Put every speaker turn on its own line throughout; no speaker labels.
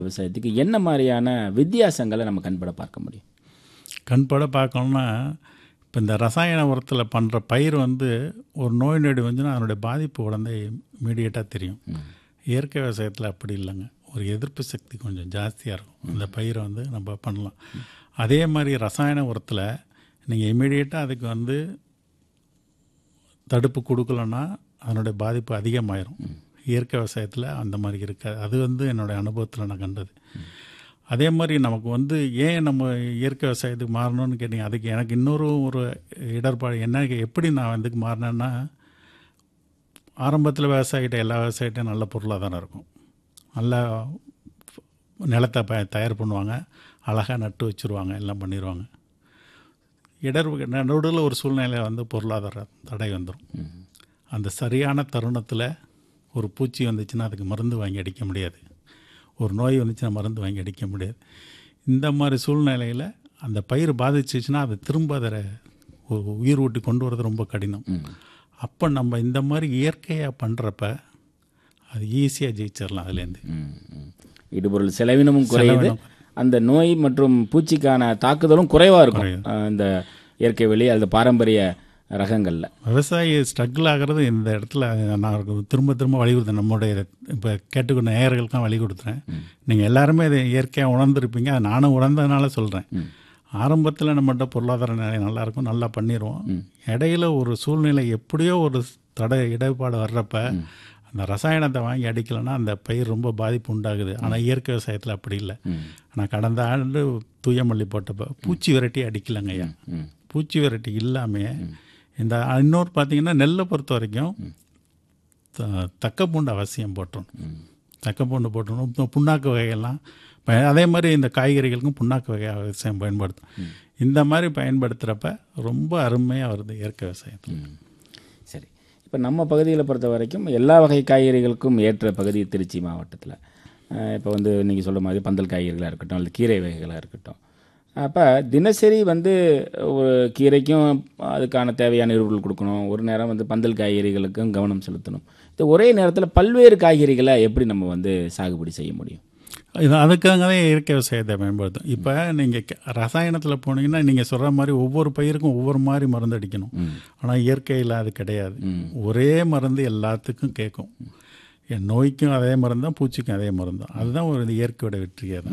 விவசாயத்துக்கு என்ன மாதிரியான வித்தியாசங்களை நம்ம கண்பட பார்க்க முடியும்?
கண்பட பார்க்கணுன்னா, இப்போ இந்த ரசாயன உரத்தில் பண்ணுற பயிர் ஒரு நோய் நொடி வந்துன்னா அதனுடைய பாதிப்பு உடனே இமீடியட்டாக தெரியும். இயற்கை விவசாயத்தில் அப்படி இல்லைங்க. ஒரு எதிர்ப்பு சக்தி கொஞ்சம் ஜாஸ்தியாக இருக்கும். அந்த பயிரை நம்ம பண்ணலாம். அதே மாதிரி ரசாயன உரத்தில் நீங்கள் இமீடியட்டாக அதுக்கு தடுப்பு கொடுக்கலன்னா அதனுடைய பாதிப்பு அதிகமாயிரும். இயற்கை விவசாயத்தில் அந்த மாதிரி இருக்காது. அது என்னுடைய அனுபவத்தில் நான் கண்டது. அதே மாதிரி நமக்கு ஏன் நம்ம இயற்கை விவசாயத்துக்கு மாறணும்னு கேட்டிங்க, அதுக்கு எனக்கு ஒரு இடர்பாடு என்ன, எப்படி நான் அதுக்கு மாறினேன்னா, ஆரம்பத்தில் எல்லா விவசாயிகிட்டையும் நல்ல பொருளாதாரம் இருக்கும். நல்லா நிலத்தை தயார் பண்ணுவாங்க, அழகாக நட்டு வச்சுருவாங்க, எல்லாம் பண்ணிடுவாங்க. நடுவில் ஒரு சூழ்நிலை பொருளாதார தடை வந்துடும். அந்த சரியான தருணத்தில் ஒரு பூச்சி வந்துச்சுன்னா அதுக்கு மருந்து வாங்கி அடிக்க முடியாது, ஒரு நோய் வந்துச்சுன்னா மருந்து வாங்கி அடிக்க முடியாது. இந்த மாதிரி சூழ்நிலையில் அந்த பயிர் பாதிச்சிச்சுன்னா அதை திரும்ப அதை உயிர் ஊட்டி கொண்டு வரது ரொம்ப கடினம். அப்போ நம்ம இந்த மாதிரி இயற்கையாக பண்ணுறப்ப அது ஈஸியாக ஜெயிச்சிடலாம். அதுலேருந்து
இடுபொருள் செலவினமும் குறையுது, அந்த நோய் மற்றும் பூச்சிக்கான தாக்குதலும் குறைவாக இருக்கும் இந்த இயற்கை வழி அல்லது பாரம்பரிய ரகங்களில்.
விவசாயி ஸ்ட்ரகிள் ஆகிறது இந்த இடத்துல நான் திரும்ப திரும்ப வலியுறுத்தேன். நம்முடைய இப்போ கேட்டுக்கொண்ட நேயர்களுக்கெல்லாம் வழி கொடுத்துறேன். நீங்கள் எல்லாருமே இதை இயற்கையாக உணர்ந்துருப்பீங்க. அதை நானும் உணர்ந்ததுனால சொல்கிறேன். ஆரம்பத்தில் நம்மகிட்ட பொருளாதார நிலை நல்லாயிருக்கும், நல்லா பண்ணிடுவோம். இடையில ஒரு சூழ்நிலை எப்படியோ ஒரு இடர்பாடு வர்றப்ப அந்த ரசாயனத்தை வாங்கி அடிக்கலைன்னா அந்த பயிர் ரொம்ப பாதிப்பு உண்டாகுது. ஆனால் இயற்கை விவசாயத்தில் அப்படி இல்லை. ஆனால் கடந்த ஆண்டு தூயமல்லி போட்டப்போ பூச்சி விரட்டி அடிக்கலைங்க ஐயா. பூச்சி விரட்டி இல்லாமல் இந்த இன்னொரு பார்த்தீங்கன்னா, நெல்லை பொறுத்த வரைக்கும் தக்கப்பூண்டு அவசியம் போட்டுரும். தக்கப்பூண்டு போட்டுரும். புண்ணாக்கு வகையெல்லாம் அதே மாதிரி இந்த காய்கறிகளுக்கும் புண்ணாக்கு வகை அவசியம் பயன்படுத்தும். இந்த மாதிரி பயன்படுத்துகிறப்ப ரொம்ப அருமையாக வருது இயற்கை விவசாயத்தில்.
சரி, இப்போ நம்ம பகுதியில் பொறுத்த வரைக்கும் எல்லா வகை காய்கறிகளுக்கும் ஏற்ற பகுதி திருச்சி மாவட்டத்தில். இப்போ நீங்கள் சொல்கிற மாதிரி பந்தல் காய்கறிகளாக இருக்கட்டும் அல்லது கீரை வகைகளாக இருக்கட்டும். அப்போ தினசரி ஒரு கீரைக்கும் அதுக்கான தேவையான எரிபொருள் கொடுக்கணும், ஒரு நேரம் பந்தல் காய்கறிகளுக்கும் கவனம் செலுத்தணும். இது ஒரே நேரத்தில் பல்வேறு காய்கறிகளை எப்படி நம்ம சாகுபடி செய்ய முடியும்?
இது அதுக்காக தான் இயற்கை விவசாயத்தை பயன்படுத்தும். இப்போ நீங்கள் ரசாயனத்தில் போனீங்கன்னா நீங்கள் சொல்கிற மாதிரி ஒவ்வொரு பயிருக்கும் ஒவ்வொரு மாதிரி மருந்து அடிக்கணும். ஆனால் இயற்கையில் அது கிடையாது. ஒரே மருந்து எல்லாத்துக்கும் கேட்கும். என் நோய்க்கும் அதே மருந்து தான், பூச்சிக்கும் அதே மருந்து தான். அதுதான் ஒரு இயற்கையோட வெற்றியாக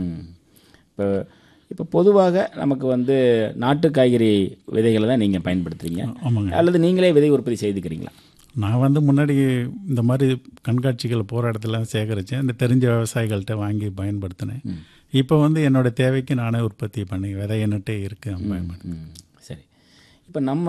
தான்.
இப்போ பொதுவாக நமக்கு நாட்டு காய்கறி விதைகளை தான் நீங்கள் பயன்படுத்துகிறீங்க.
ஆமாங்க.
அல்லது நீங்களே விதை உற்பத்தி செய்துக்கிறீங்களா?
நான் முன்னாடி இந்த மாதிரி கண்காட்சிகள் போகிற இடத்துல சேகரித்தேன். இந்த தெரிஞ்ச விவசாயிகள்கிட்ட வாங்கி பயன்படுத்தினேன். இப்போ என்னோடய தேவைக்கு நானே உற்பத்தி பண்ணி விதையை நட்டே இருக்கு.
சரி, இப்போ நம்ம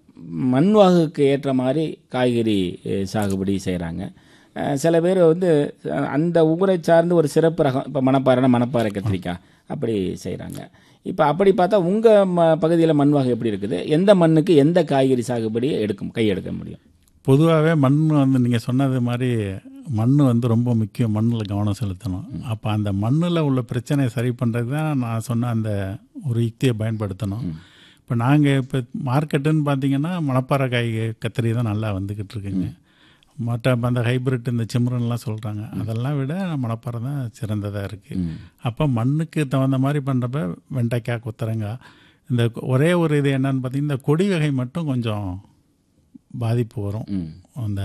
மண்வாகுக்கு ஏற்ற மாதிரி காய்கறி சாகுபடி செய்கிறாங்க. சில பேர் அந்த ஊரை சார்ந்து ஒரு சிறப்பு ரகம், இப்போ மணப்பாறை கத்திரிக்காய் அப்படி செய்கிறாங்க. இப்போ அப்படி பார்த்தா உங்கள் பகுதியில் மண்வாகு எப்படி இருக்குது? எந்த மண்ணுக்கு எந்த காய்கறி சாகுபடி கையெடுக்க முடியும்?
பொதுவாகவே மண் நீங்கள் சொன்னது மாதிரி மண் ரொம்ப முக்கியம். மண்ணில் கவனம் செலுத்தணும். அப்போ அந்த மண்ணில் உள்ள பிரச்சனையை சரி பண்ணுறது தான் நான் சொன்ன அந்த ஒரு யுக்தியை பயன்படுத்தணும். இப்போ நாங்கள் மார்க்கெட்டுன்னு பார்த்தீங்கன்னா மணப்பாறை கத்திரி தான் நல்லா வந்துக்கிட்டு இருக்குங்க. மற்ற அந்த ஹைப்ரிட் இந்த சிம்ரன்லாம் சொல்கிறாங்க, அதெல்லாம் விட மணப்பாறை தான் சிறந்ததாக இருக்குது. அப்போ மண்ணுக்கு தகுந்த மாதிரி பண்ணுறப்ப வெண்டைக்காய், கொத்தரங்காய், இந்த ஒரே ஒரு இது என்னன்னு பார்த்தீங்கன்னா, இந்த கொடி வகை மட்டும் கொஞ்சம் பாதிப்பு வரும். அந்த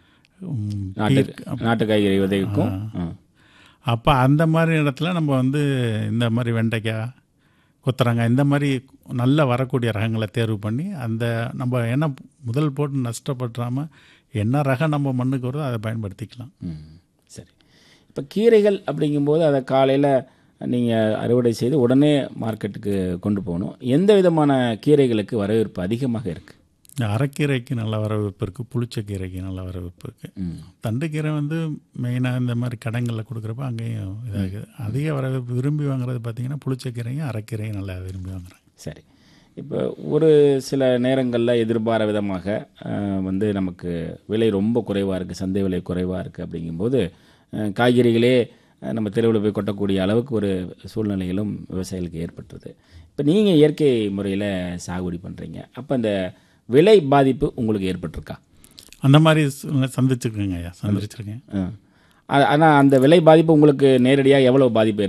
நாட்டு காய்கறி விதைக்கும்.
அப்போ அந்த மாதிரி இடத்துல நம்ம இந்த மாதிரி வெண்டைக்காய், கொத்தரங்காய் இந்த மாதிரி நல்லா வரக்கூடிய ரகங்களை தேர்வு பண்ணி அந்த நம்ம என்ன முதல் போட்டு நஷ்டப்படுறாமல் என்ன ரகம் நம்ம மண்ணுக்கு வருதோ அதை பயன்படுத்திக்கலாம்.
சரி, இப்போ கீரைகள் அப்படிங்கும்போது அதை காலையில் நீங்கள் அறுவடை செய்து உடனே மார்க்கெட்டுக்கு கொண்டு போகணும். எந்த விதமான கீரைகளுக்கு வரவேற்பு அதிகமாக இருக்குது?
அரைக்கீரைக்கு நல்ல வரவேற்பு இருக்குது, புளிச்சக்கீரைக்கு நல்ல வரவேற்பு இருக்குது. தண்டுக்கீரை மெயினாக இந்த மாதிரி கடைங்களில் கொடுக்குறப்ப அங்கேயும் இதாகுது. அதிக வரவேற்பு விரும்பி வாங்குறது பார்த்திங்கன்னா புளிச்சக்கீரையும் அரைக்கீரையும் நல்லா விரும்பி வாங்குறாங்க.
சரி, இப்போ ஒரு சில நேரங்களில் எதிர்பார விதமாக நமக்கு விலை ரொம்ப குறைவாக இருக்குது, சந்தை விலை குறைவாக இருக்குது. அப்படிங்கும்போது காய்கறிகளே நம்ம தெருவில் போய் கொட்டக்கூடிய அளவுக்கு ஒரு சூழ்நிலைகளும் விவசாயிகளுக்கு ஏற்பட்டுருது. இப்போ நீங்கள் இயற்கை முறையில் சாகுபடி பண்ணுறீங்க, அப்போ அந்த விலை பாதிப்பு உங்களுக்கு ஏற்பட்டிருக்கா?
அந்த மாதிரி சந்திச்சிருக்கேங்க ஐயா, சந்திச்சிருக்கேன்.
ஆனால் அந்த விலை பாதிப்பு உங்களுக்கு நேரடியாக எவ்வளோ பாதிப்பு